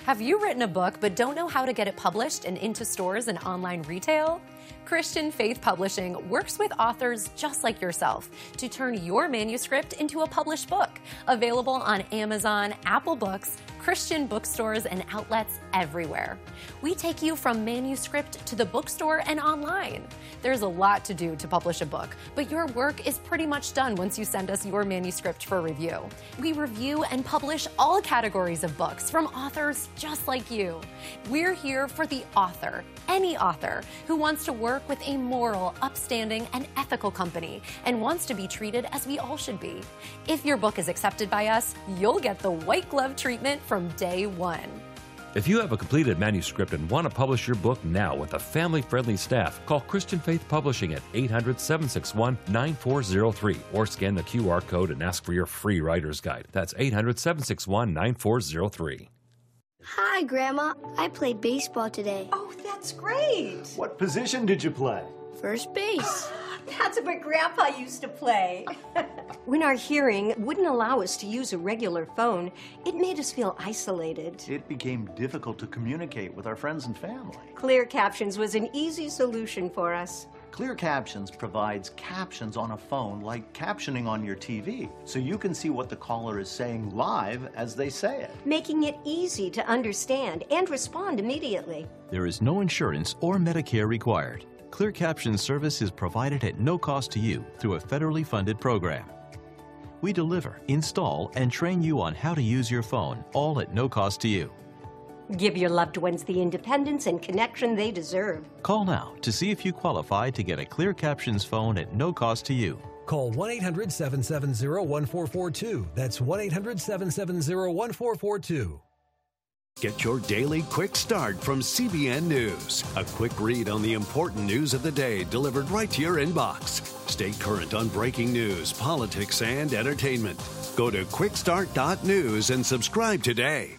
Have you written a book but don't know how to get it published and into stores and online retail? Christian Faith Publishing works with authors just like yourself to turn your manuscript into a published book, available on Amazon, Apple Books, Christian bookstores, and outlets everywhere. We take you from manuscript to the bookstore and online. There's a lot to do to publish a book, but your work is pretty much done once you send us your manuscript for review. We review and publish all categories of books from authors just like you. We're here for the author, any author who wants to work with a moral, upstanding, and ethical company and wants to be treated as we all should be. If your book is accepted by us, you'll get the white glove treatment from day one. If you have a completed manuscript and want to publish your book now with a family-friendly staff, call Christian Faith Publishing at 800-761-9403 or scan the QR code and ask for your free writer's guide. That's 800-761-9403. Hi, Grandma. I played baseball today. Oh, that's great. What position did you play? First base. That's what Grandpa used to play. When our hearing wouldn't allow us to use a regular phone, it made us feel isolated. It became difficult to communicate with our friends and family. Clear Captions was an easy solution for us. Clear Captions provides captions on a phone like captioning on your TV, so you can see what the caller is saying live as they say it. Making it easy to understand and respond immediately. There is no insurance or Medicare required. Clear Captions service is provided at no cost to you through a federally funded program. We deliver, install, and train you on how to use your phone, all at no cost to you. Give your loved ones the independence and connection they deserve. Call now to see if you qualify to get a Clear Captions phone at no cost to you. Call 1-800-770-1442. That's 1-800-770-1442. Get your daily quick start from CBN News. A quick read on the important news of the day delivered right to your inbox. Stay current on breaking news, politics, and entertainment. Go to quickstart.news and subscribe today.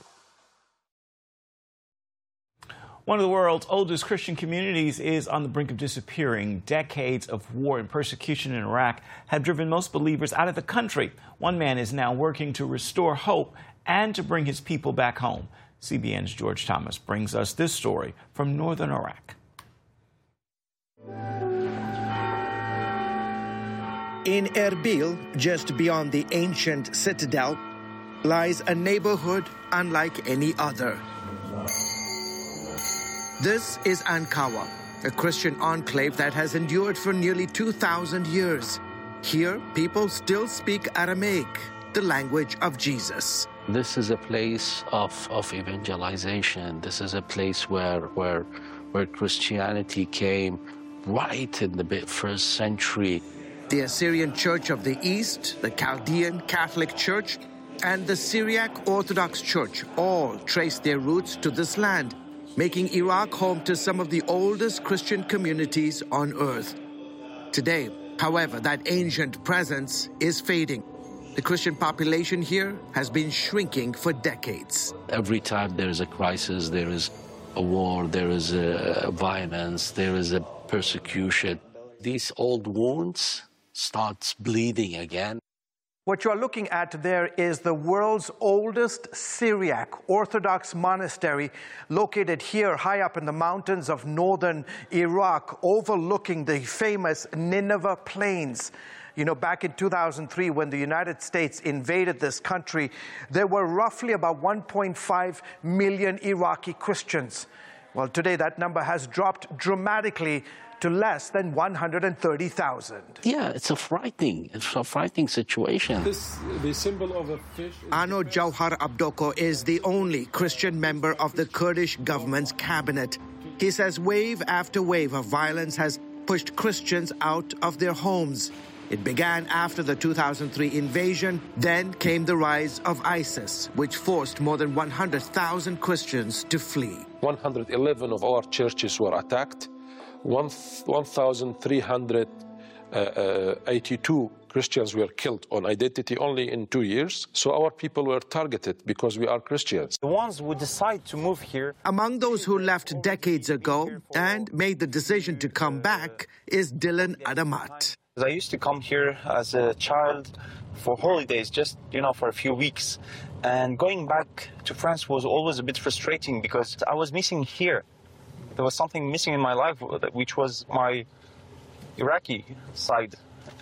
One of the world's oldest Christian communities is on the brink of disappearing. Decades of war and persecution in Iraq have driven most believers out of the country. One man is now working to restore hope and to bring his people back home. CBN's George Thomas brings us this story from northern Iraq. In Erbil, just beyond the ancient citadel, lies a neighborhood unlike any other. This is Ankawa, a Christian enclave that has endured for nearly 2,000 years. Here, people still speak Aramaic, the language of Jesus. This is a place of evangelization. This is a place where Christianity came right in the first century. The Assyrian Church of the East, the Chaldean Catholic Church, and the Syriac Orthodox Church all trace their roots to this land, making Iraq home to some of the oldest Christian communities on earth. Today, however, that ancient presence is fading. The Christian population here has been shrinking for decades. Every time there is a crisis, there is a war, there is a violence, there is a persecution. These old wounds starts bleeding again. What you're looking at there is the world's oldest Syriac Orthodox monastery located here high up in the mountains of northern Iraq, overlooking the famous Nineveh Plains. You know, back in 2003, when the United States invaded this country, there were roughly about 1.5 million Iraqi Christians. Well, today that number has dropped dramatically to less than 130,000. Yeah, it's a frightening situation. The symbol of a fish. Ano Jauhar Abdoko is the only Christian member of the Kurdish government's cabinet. He says wave after wave of violence has pushed Christians out of their homes. It began after the 2003 invasion. Then came the rise of ISIS, which forced more than 100,000 Christians to flee. 111 of our churches were attacked. 1,382 Christians were killed on identity only in 2 years. So our people were targeted because we are Christians. The ones who decide to move here. Among those who left decades ago and made the decision to come back is Dylan Adamat. I used to come here as a child for holidays, just, for a few weeks. And going back to France was always a bit frustrating because I was missing here. There was something missing in my life, which was my Iraqi side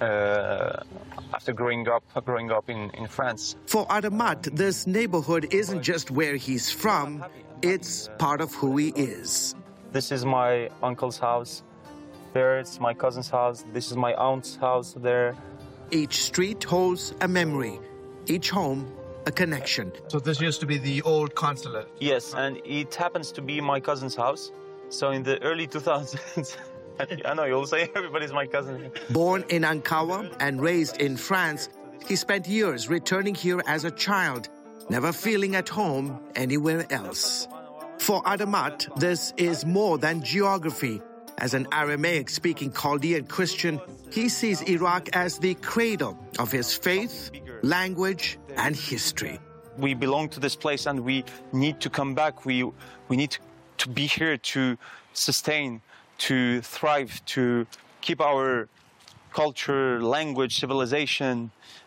after growing up in France. For Adamat, this neighborhood isn't just where he's from, it's part of who he is. This is my uncle's house. There's my cousin's house. This is my aunt's house there. Each street holds a memory, each home a connection. So this used to be the old consulate? Yes, and it happens to be my cousin's house. So in the early 2000s, I know you'll say everybody's my cousin. Born in Ankawa and raised in France, he spent years returning here as a child, never feeling at home anywhere else. For Adamat, this is more than geography. As an Aramaic-speaking Chaldean Christian, he sees Iraq as the cradle of his faith, language, and history. We belong to this place and we need to come back. We need to be here to sustain, to thrive, to keep our culture, language, civilization,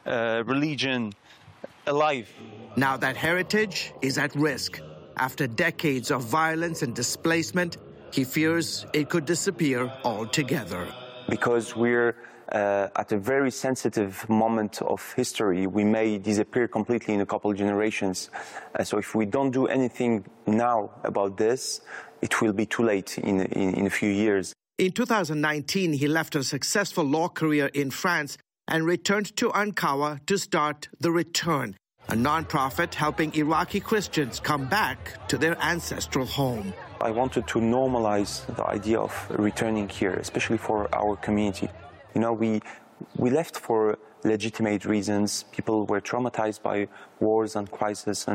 religion alive. Now that heritage is at risk. After decades of violence and displacement, he fears it could disappear altogether. Because we're at a very sensitive moment of history, we may disappear completely in a couple of generations. So if we don't do anything now about this, it will be too late in a few years. In 2019, he left a successful law career in France and returned to Ankawa to start The Return, a non-profit helping Iraqi Christians come back to their ancestral home. I wanted to normalize the idea of returning here, especially for our community. You know, we left for legitimate reasons. People were traumatized by wars and crises,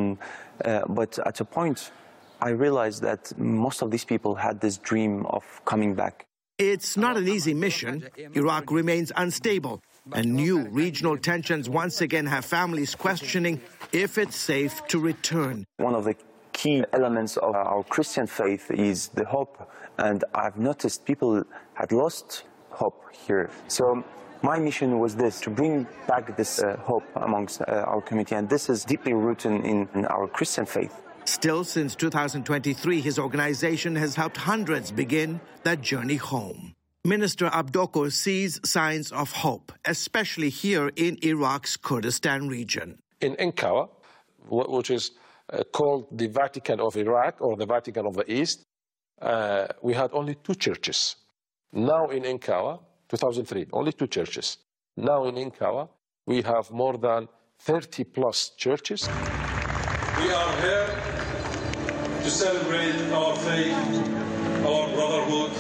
but at a point, I realized that most of these people had this dream of coming back. It's not an easy mission. Iraq remains unstable, and new regional tensions once again have families questioning if it's safe to return. One of the key elements of our Christian faith is the hope, and I've noticed people had lost hope here. So my mission was this, to bring back this hope amongst our community, and this is deeply rooted in our Christian faith. Still, since 2023, his organization has helped hundreds begin that journey home. Minister Abdoko sees signs of hope, especially here in Iraq's Kurdistan region. In Ankawa, which is called the Vatican of Iraq or the Vatican of the East, we had only 2 churches. Now in Ankawa, 2003, only 2 churches. Now in Ankawa, we have more than 30 plus churches. We are here to celebrate our faith, our brotherhood,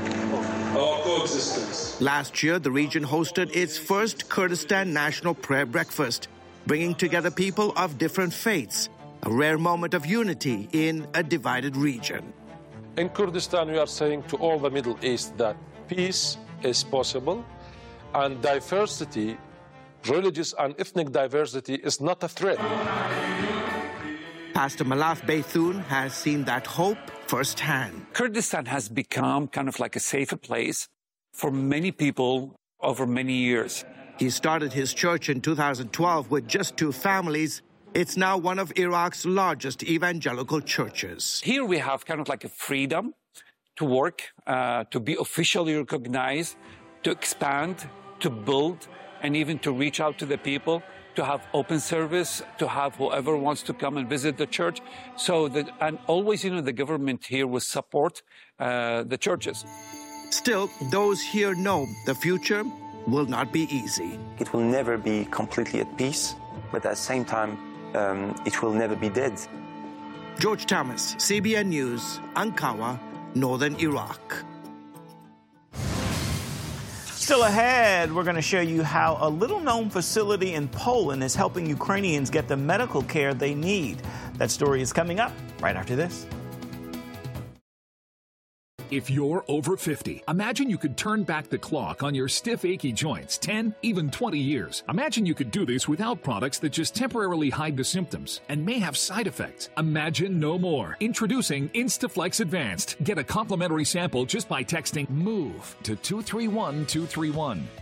our coexistence. Last year, the region hosted its first Kurdistan National Prayer Breakfast, bringing together people of different faiths, a rare moment of unity in a divided region. In Kurdistan, we are saying to all the Middle East that peace is possible and diversity, religious and ethnic diversity, is not a threat. Pastor Malaf Beythoun has seen that hope firsthand. Kurdistan has become kind of like a safer place for many people over many years. He started his church in 2012 with just 2 families. It's now one of Iraq's largest evangelical churches. Here we have kind of like a freedom to work, to be officially recognized, to expand, to build, and even to reach out to the people, to have open service, to have whoever wants to come and visit the church. And always, the government here will support the churches. Still, those here know the future will not be easy. It will never be completely at peace, but at the same time, it will never be dead. George Thomas, CBN News, Ankawa, Northern Iraq. Still ahead, we're going to show you how a little-known facility in Poland is helping Ukrainians get the medical care they need. That story is coming up right after this. If you're over 50, imagine you could turn back the clock on your stiff, achy joints 10, even 20 years. Imagine you could do this without products that just temporarily hide the symptoms and may have side effects. Imagine no more. Introducing Instaflex Advanced. Get a complimentary sample just by texting MOVE to 231231.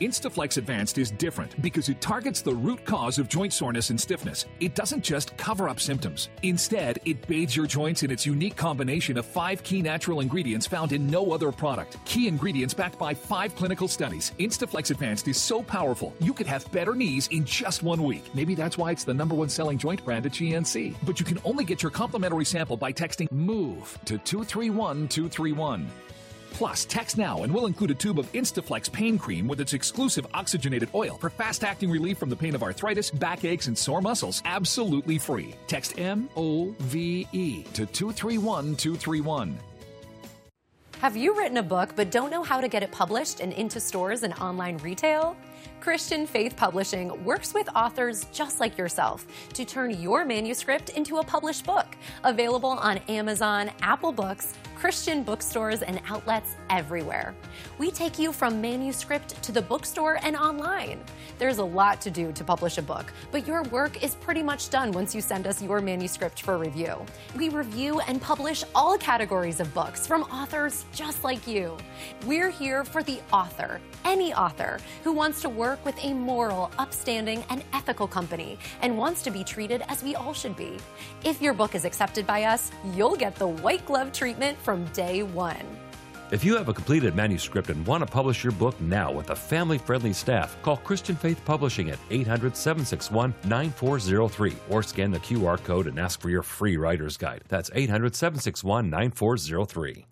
Instaflex Advanced is different because it targets the root cause of joint soreness and stiffness. It doesn't just cover up symptoms. Instead, it bathes your joints in its unique combination of 5 key natural ingredients found in no other product. Key ingredients backed by 5 clinical studies. Instaflex Advanced is so powerful, you could have better knees in just 1 week. Maybe that's why it's the #1 selling joint brand at GNC. But you can only get your complimentary sample by texting MOVE to 231231. Plus, text now and we'll include a tube of Instaflex pain cream with its exclusive oxygenated oil for fast-acting relief from the pain of arthritis, backaches, and sore muscles, absolutely free. Text MOVE to 231231. Have you written a book but don't know how to get it published and into stores and online retail? Christian Faith Publishing works with authors just like yourself to turn your manuscript into a published book. Available on Amazon, Apple Books, Christian bookstores, and outlets everywhere. We take you from manuscript to the bookstore and online. There's a lot to do to publish a book, but your work is pretty much done once you send us your manuscript for review. We review and publish all categories of books from authors just like you. We're here for the author, any author, who wants to work with a moral, upstanding, and ethical company and wants to be treated as we all should be. If your book is accepted by us, you'll get the white glove treatment from day one. If you have a completed manuscript and want to publish your book now with a family-friendly staff, call Christian Faith Publishing at 800-761-9403 or scan the QR code and ask for your free writer's guide. That's 800-761-9403.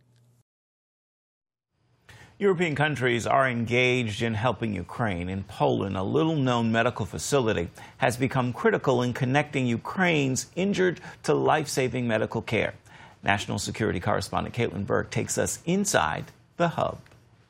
European countries are engaged in helping Ukraine. In Poland, a little-known medical facility has become critical in connecting Ukraine's injured to life-saving medical care. National security correspondent Caitlin Burke takes us inside the hub.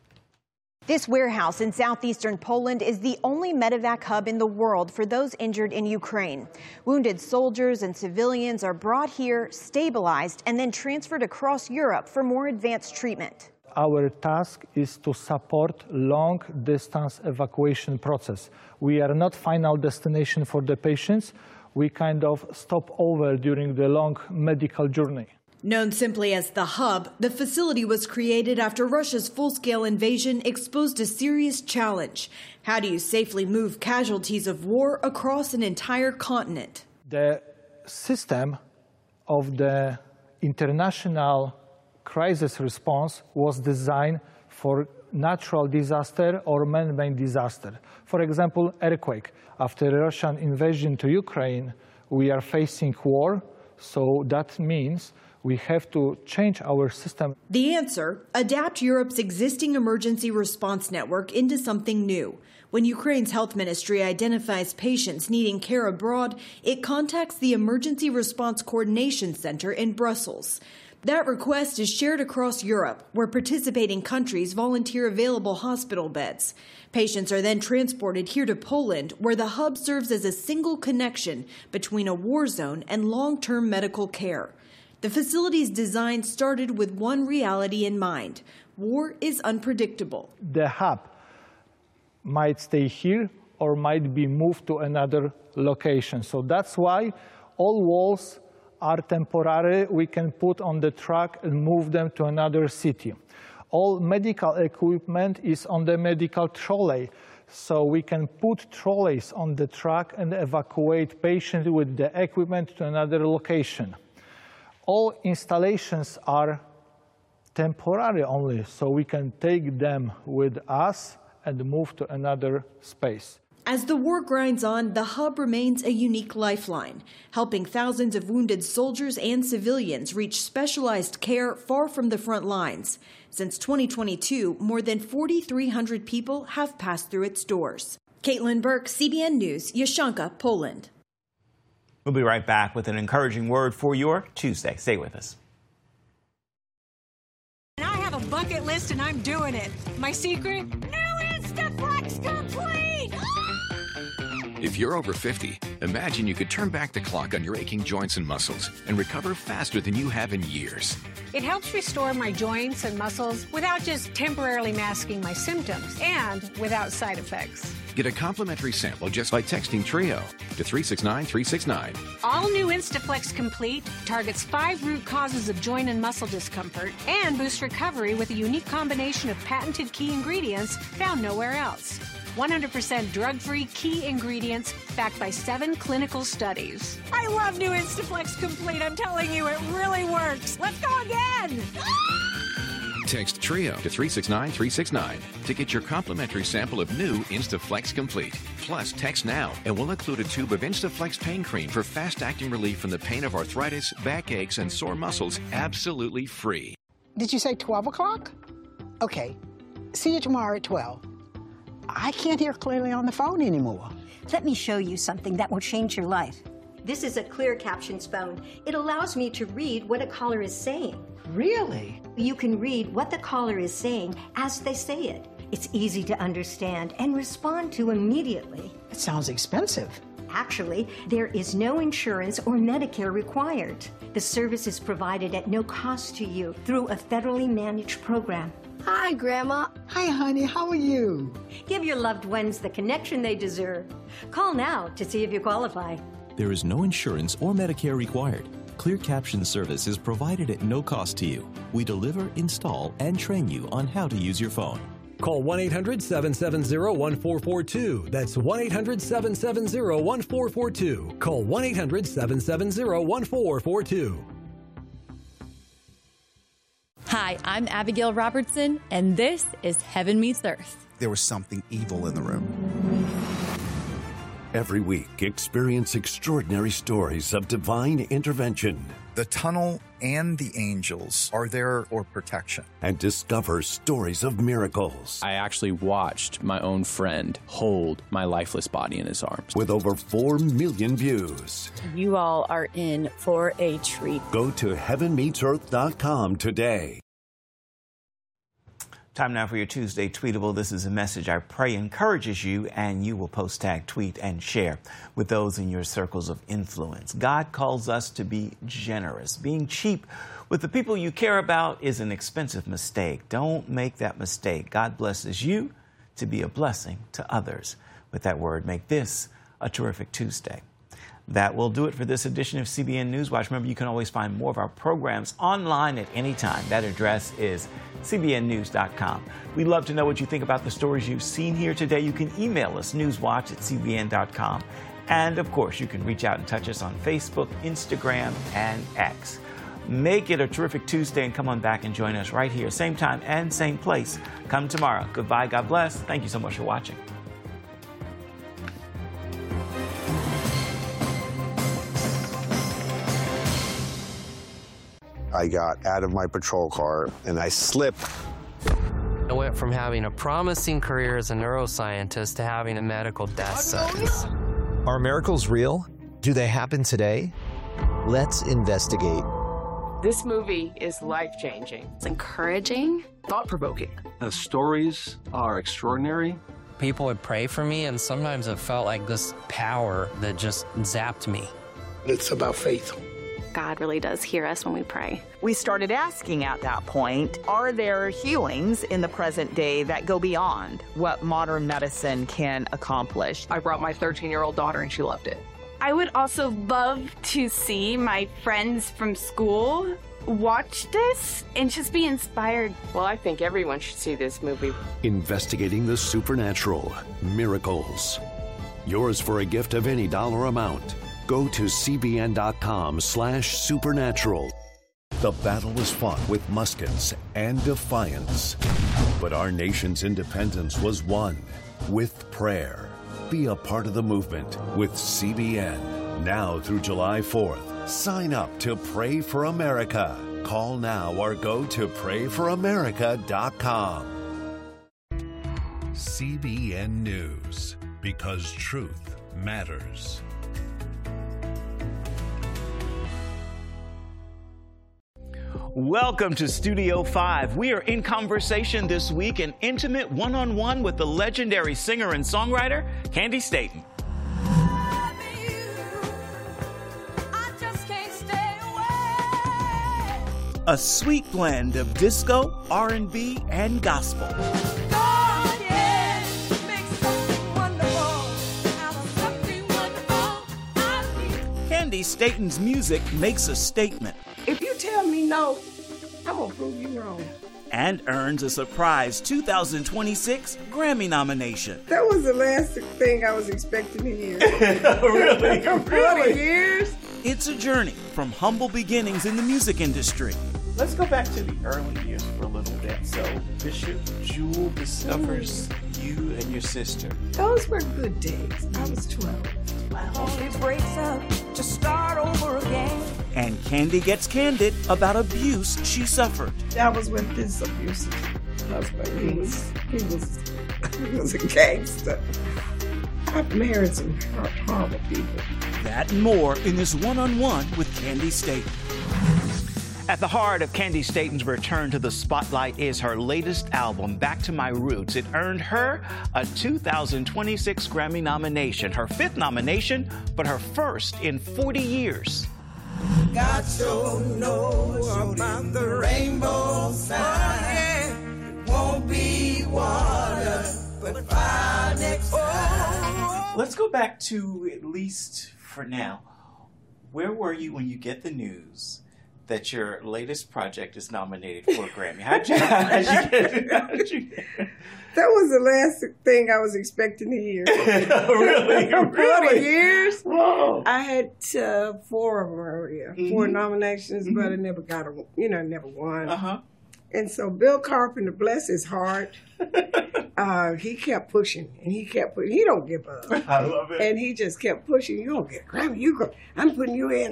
This warehouse in southeastern Poland is the only medevac hub in the world for those injured in Ukraine. Wounded soldiers and civilians are brought here, stabilized, and then transferred across Europe for more advanced treatment. Our task is to support long-distance evacuation process. We are not final destination for the patients. We kind of stop over during the long medical journey. Known simply as the Hub, the facility was created after Russia's full-scale invasion exposed a serious challenge. How do you safely move casualties of war across an entire continent? The system of the international crisis response was designed for natural disaster or man-made disaster. For example, earthquake. After Russian invasion to Ukraine, we are facing war, so that means we have to change our system. The answer, adapt Europe's existing emergency response network into something new. When Ukraine's health ministry identifies patients needing care abroad, it contacts the Emergency Response Coordination Center in Brussels. That request is shared across Europe, where participating countries volunteer available hospital beds. Patients are then transported here to Poland, where the hub serves as a single connection between a war zone and long-term medical care. The facility's design started with one reality in mind: war is unpredictable. The hub might stay here or might be moved to another location. So that's why all walls are temporary. We can put on the truck and move them to another city. All medical equipment is on the medical trolley. So we can put trolleys on the truck and evacuate patients with the equipment to another location. All installations are temporary only, so we can take them with us and move to another space. As the war grinds on, the hub remains a unique lifeline, helping thousands of wounded soldiers and civilians reach specialized care far from the front lines. Since 2022, more than 4,300 people have passed through its doors. Caitlin Burke, CBN News, Yashanka, Poland. We'll be right back with an encouraging word for your Tuesday. Stay with us. And I have a bucket list and I'm doing it. My secret? New Instaflex Complete! If you're over 50, imagine you could turn back the clock on your aching joints and muscles and recover faster than you have in years. It helps restore my joints and muscles without just temporarily masking my symptoms and without side effects. Get a complimentary sample just by texting TRIO to 369-369. All new Instaflex Complete targets 5 root causes of joint and muscle discomfort and boosts recovery with a unique combination of patented key ingredients found nowhere else. 100% drug-free key ingredients backed by 7 clinical studies. I love new Instaflex Complete. I'm telling you, it really works. Let's go again. Text TRIO to 369-369 to get your complimentary sample of new Instaflex Complete. Plus, text now and we'll include a tube of Instaflex pain cream for fast-acting relief from the pain of arthritis, backaches, and sore muscles, absolutely free. Did you say 12 o'clock? Okay. See you tomorrow at 12. I can't hear clearly on the phone anymore. Let me show you something that will change your life. This is a Clear Captions phone. It allows me to read what a caller is saying. Really? You can read what the caller is saying as they say it. It's easy to understand and respond to immediately. It sounds expensive. Actually, there is no insurance or Medicare required. The service is provided at no cost to you through a federally managed program. Hi, Grandma. Hi, honey. How are you? Give your loved ones the connection they deserve. Call now to see if you qualify. There is no insurance or Medicare required. Clear Caption service is provided at no cost to you. We deliver, install, and train you on how to use your phone. Call 1-800-770-1442. That's 1-800-770-1442. Call 1-800-770-1442. Hi, I'm Abigail Robertson, and this is Heaven Meets Earth. There was something evil in the room. Every week, experience extraordinary stories of divine intervention. The tunnel and the angels are there for protection. And discover stories of miracles. I actually watched my own friend hold my lifeless body in his arms. With over 4 million views. You all are in for a treat. Go to heavenmeetsearth.com today. Time now for your Tuesday Tweetable. This is a message I pray encourages you, and you will post, tag, tweet, and share with those in your circles of influence. God calls us to be generous. Being cheap with the people you care about is an expensive mistake. Don't make that mistake. God blesses you to be a blessing to others. With that word, make this a terrific Tuesday. That will do it for this edition of CBN News Watch. Remember, you can always find more of our programs online at any time. That address is cbnnews.com. We'd love to know what you think about the stories you've seen here today. You can email us, newswatch@cbn.com. And, of course, you can reach out and touch us on Facebook, Instagram, and X. Make it a terrific Tuesday and come on back and join us right here, same time and same place. Come tomorrow. Goodbye. God bless. Thank you so much for watching. I got out of my patrol car and I slipped. I went from having a promising career as a neuroscientist to having a medical death sentence. Are miracles real? Do they happen today? Let's investigate. This movie is life-changing. It's encouraging, thought-provoking. The stories are extraordinary. People would pray for me, and sometimes it felt like this power that just zapped me. It's about faith. God really does hear us when we pray. We started asking at that point, are there healings in the present day that go beyond what modern medicine can accomplish? I brought my 13-year-old daughter and she loved it. I would also love to see my friends from school watch this and just be inspired. Well, I think everyone should see this movie. Investigating the supernatural. Miracles. Yours for a gift of any dollar amount. Go to cbn.com/supernatural. The battle was fought with muskets and defiance. But our nation's independence was won with prayer. Be a part of the movement with CBN. Now through July 4th. Sign up to Pray for America. Call now or go to prayforamerica.com. CBN News. Because truth matters. Welcome to Studio 5. We are in conversation this week, an intimate one-on-one with the legendary singer and songwriter, Candi Staton. A sweet blend of disco, R&B, and gospel. Candi Staton's music makes a statement. If you tell me no, I'm gonna prove you wrong. and earns a surprise 2026 Grammy nomination. That was the last thing I was expecting to hear. Really? 40 years? It's a journey from humble beginnings in the music industry. Let's go back to the early years for a little bit. So Bishop Jewel discovers you and your sister. Those were good days. I was 12. It breaks up to start over again. And Candy gets candid about abuse she suffered. That was with this abusive husband. He was a gangster. I've married some horrible people. That and more in this one-on-one with Candy Staton. At the heart of Candy Staton's return to the spotlight is her latest album, Back to My Roots. It earned her a 2026 Grammy nomination, her 5th nomination, but her first in 40 years. God sure knows about the rainbow sign. Won't be water, but fire next time. Let's go back to, at least for now, where were you when you get the news that your latest project is nominated for a Grammy? How'd you get it? That was the last thing I was expecting to hear. Really? 40 years? Whoa. I had 4 of them earlier, 4 nominations, but I never got never won. Uh-huh. And so Bill Carpenter, bless his heart, he kept pushing, and he kept pushing. He don't give up. I love it. And he just kept pushing. You don't get a Grammy. I'm putting you in.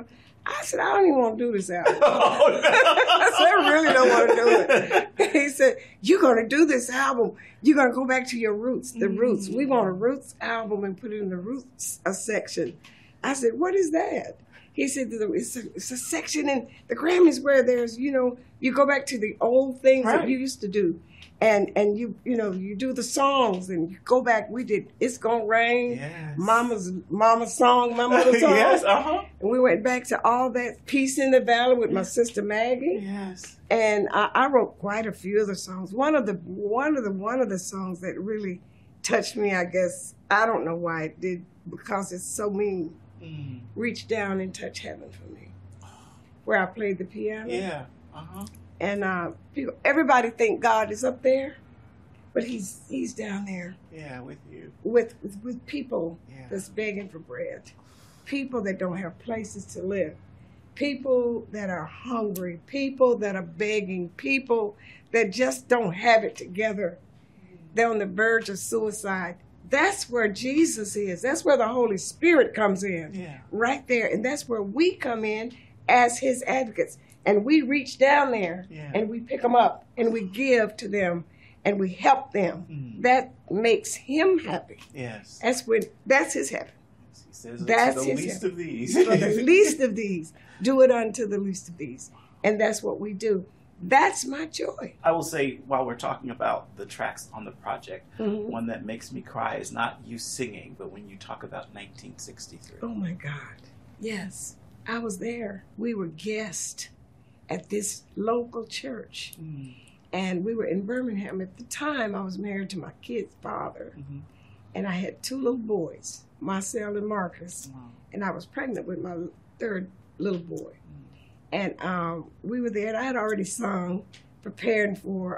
I said, I don't even want to do this album. Oh, no. I said, I really don't want to do it. He said, you're going to do this album. You're going to go back to your roots, the roots. We want a roots album and put it in the roots section. I said, what is that? He said, it's a section in the Grammys where there's, you go back to the old things that you used to do. And you do the songs and you go back. We did It's Gonna Rain, yes. Mama's song, my mother's song. Yes, uh-huh. And we went back to all that, Peace in the Valley with my sister Maggie. Yes. And I wrote quite a few of the songs. One of the songs that really touched me, I guess, I don't know why it did, because it's so mean. Reach Down and Touch Heaven for me, where I played the piano. Yeah. Uh-huh. And everybody think God is up there, but he's down there. Yeah, with you. With people that's begging for bread, people that don't have places to live, people that are hungry, people that are begging, people that just don't have it together. They're on the verge of suicide. That's where Jesus is. That's where the Holy Spirit comes in, right there. And that's where we come in as his advocates. And we reach down there and we pick them up and we give to them and we help them. That makes him happy. Yes. That's his heaven. He says that's the his least heaven. of these. For the least of these, do it unto the least of these. And that's what we do. That's my joy. I will say, while we're talking about the tracks on the project, one that makes me cry is not you singing, but when you talk about 1963. Oh my God. Yes. I was there. We were guests at this local church. And we were in Birmingham. At the time, I was married to my kid's father. And I had 2 little boys, Marcel and Marcus. And I was pregnant with my 3rd little boy. And we were there, and I had already sung, preparing for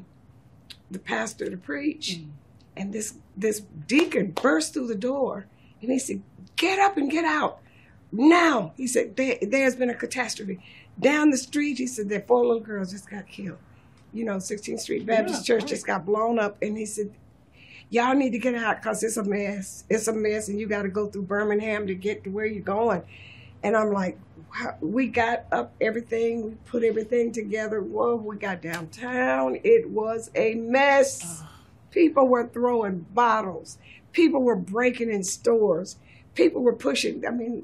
the pastor to preach. And this deacon burst through the door, and he said, get up and get out. Now, he said, there's been a catastrophe. Down the street, he said, there 4 little girls just got killed. 16th Street Baptist Church just got blown up. And he said, y'all need to get out because it's a mess. It's a mess, and you got to go through Birmingham to get to where you're going. And I'm like, wow. We got up everything. We put everything together. Whoa, we got downtown. It was a mess. People were throwing bottles. People were breaking in stores. People were pushing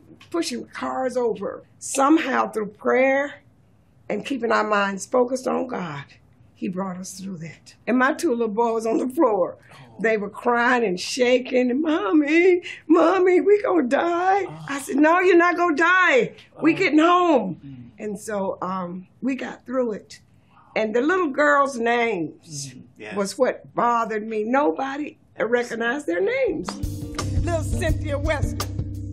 cars over. Somehow through prayer and keeping our minds focused on God, he brought us through that. And my 2 little boys on the floor, they were crying and shaking. Mommy, we gonna die. I said, no, you're not gonna die. We getting home. And so we got through it. And the little girls' names was what bothered me. Nobody recognized their names. Little Cynthia Wesley,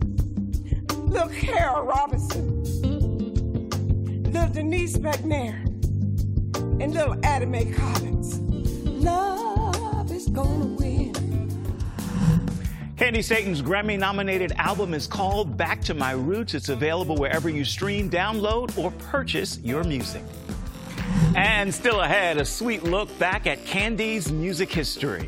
little Carol Robinson, little Denise McNair, and little Addie Mae Collins. Love is gonna win. Candy Staten's Grammy-nominated album is called Back to My Roots. It's available wherever you stream, download, or purchase your music. And still ahead, a sweet look back at Candy's music history.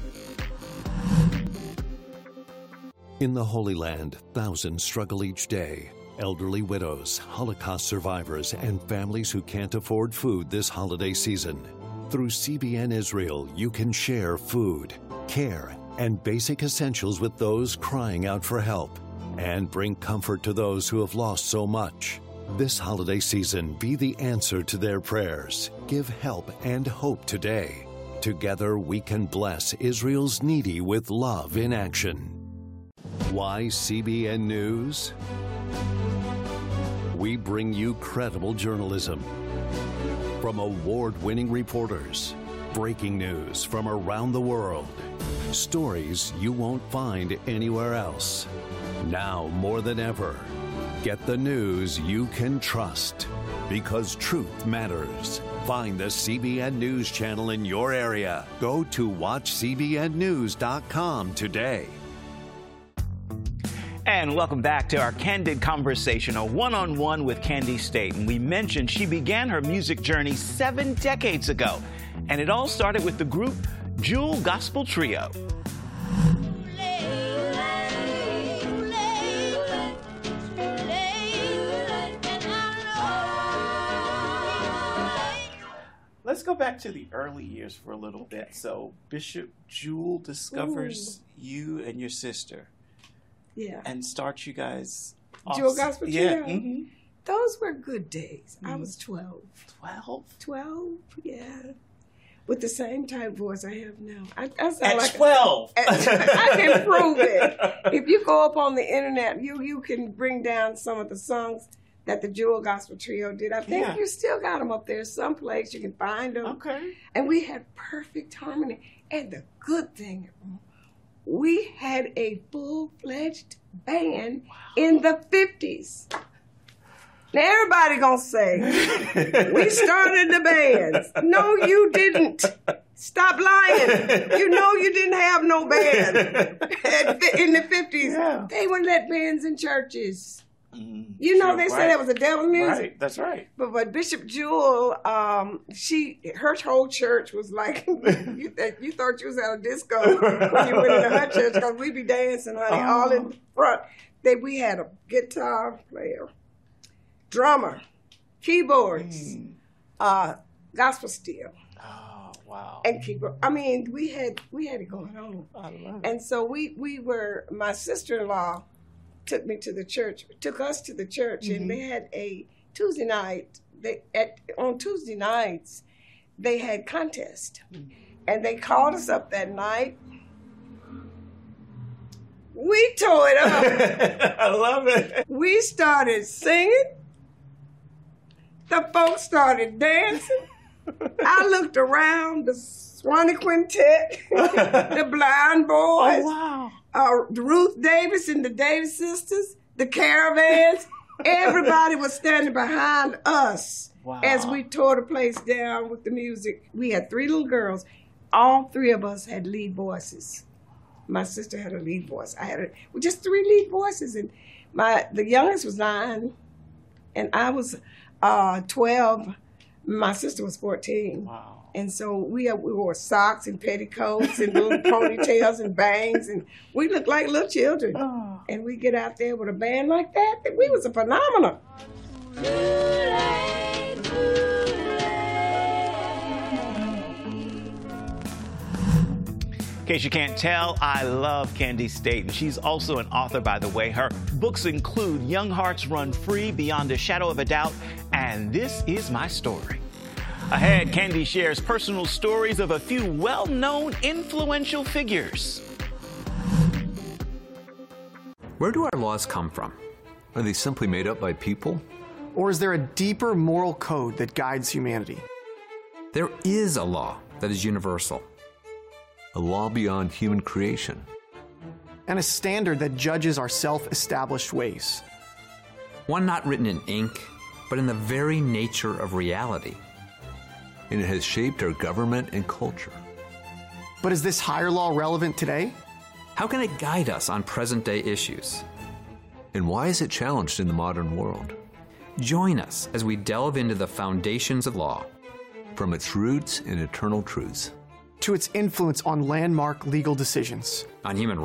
In the Holy Land, thousands struggle each day. Elderly widows, Holocaust survivors, and families who can't afford food this holiday season. Through CBN Israel, you can share food, care, and basic essentials with those crying out for help, and bring comfort to those who have lost so much. This holiday season, be the answer to their prayers. Give help and hope today. Together, we can bless Israel's needy with love in action. Why CBN News? We bring you credible journalism from award-winning reporters, breaking news from around the world, stories you won't find anywhere else. Now more than ever, get the news you can trust, because truth matters. Find the CBN News channel in your area. Go to watchcbnnews.com today. And welcome back to our Candid Conversation, a one-on-one with Candy Staten. We mentioned she began her music journey 7 decades ago, and it all started with the group Jewel Gospel Trio. Let's go back to the early years for a little bit. So Bishop Jewel discovers you and your sister. Yeah. And starts you guys off. Jewel Gospel Trio. Yeah. Mm-hmm. Those were good days. I was 12. 12? 12, yeah. With the same type voice I have now. I sound at like 12. I can prove it. If you go up on the internet, you can bring down some of the songs that the Jewel Gospel Trio did. I think you still got them up there someplace. You can find them. Okay. And we had perfect harmony. And the good thing, we had a full-fledged band in the 50s. Now everybody gonna say, we started the bands. No, you didn't. Stop lying. You know you didn't have no band in the 50s. Yeah. They wouldn't let bands in churches. You know, they said that was the devil's music. Right, that's right. But Bishop Jewel, her whole church was like, you thought you was at a disco when you went into her church, because we be dancing, honey, all in front. We had a guitar player, drummer, keyboards, gospel steel. Oh, wow. And keyboard. I mean, we had it going on. I love it. And so we were, my sister-in-law took us to the church, and they had a Tuesday night. On Tuesday nights, they had contest, and they called us up that night. We tore it up. I love it. We started singing. The folks started dancing. I looked around, the Swanee Quintet, the Blind Boys. Oh, wow. Ruth Davis and the Davis Sisters, the Caravans, everybody was standing behind us as we tore the place down with the music. We had 3 little girls. All 3 of us had lead voices. My sister had a lead voice. I had just 3 lead voices, and the youngest was 9, and I was 12. My sister was 14. Wow. And so we wore socks and petticoats and little ponytails and bangs, and we looked like little children. Oh. And we get out there with a band like that, we was a phenomenon. In case you can't tell, I love Candy Staten. She's also an author, by the way. Her books include Young Hearts Run Free, Beyond a Shadow of a Doubt, and This Is My Story. Ahead, Candy shares personal stories of a few well-known influential figures. Where do our laws come from? Are they simply made up by people? Or is there a deeper moral code that guides humanity? There is a law that is universal. A law beyond human creation. And a standard that judges our self-established ways. One not written in ink, but in the very nature of reality. and it has shaped our government and culture. But is this higher law relevant today? How can it guide us on present-day issues? And why is it challenged in the modern world? Join us as we delve into the foundations of law. From its roots and eternal truths to its influence on landmark legal decisions. On human